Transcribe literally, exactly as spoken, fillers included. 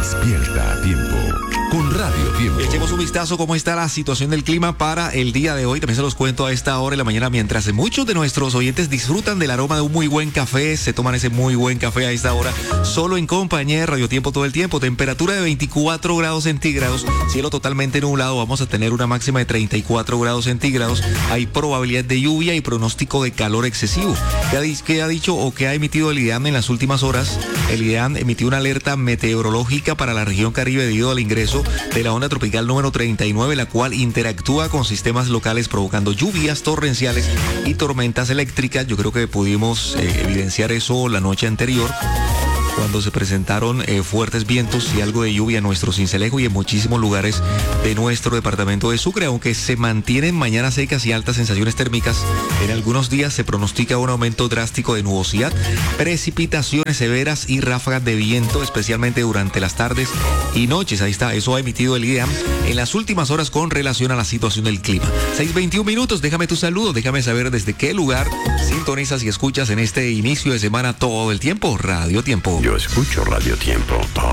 Despierta a tiempo con Radio Tiempo. Echemos un vistazo cómo está la situación del clima para el día de hoy. También se los cuento a esta hora de la mañana, mientras muchos de nuestros oyentes disfrutan del aroma de un muy buen café, se toman ese muy buen café a esta hora, solo en compañía de Radio Tiempo todo el tiempo. Temperatura de veinticuatro grados centígrados, cielo totalmente nublado, vamos a tener una máxima de treinta y cuatro grados centígrados. Hay probabilidad de lluvia y pronóstico de calor excesivo. ¿Qué ha, qué ha dicho o qué ha emitido el IDEAM en las últimas horas? El IDEAM emitió una alerta meteorológica para la región Caribe debido al ingreso de la onda tropical número treinta y nueve, la cual interactúa con sistemas locales provocando lluvias torrenciales y tormentas eléctricas. Yo creo que pudimos eh, evidenciar eso la noche anterior, cuando se presentaron eh, fuertes vientos y algo de lluvia en nuestro Sincelejo y en muchísimos lugares de nuestro departamento de Sucre. Aunque se mantienen mañanas secas y altas sensaciones térmicas, en algunos días se pronostica un aumento drástico de nubosidad, precipitaciones severas y ráfagas de viento, especialmente durante las tardes y noches. Ahí está, eso ha emitido el IDEAM en las últimas horas con relación a la situación del clima. seis veintiún minutos, déjame tu saludo, déjame saber desde qué lugar sintonizas y escuchas en este inicio de semana todo el tiempo. Radio Tiempo. Yo escucho Radio Tiempo.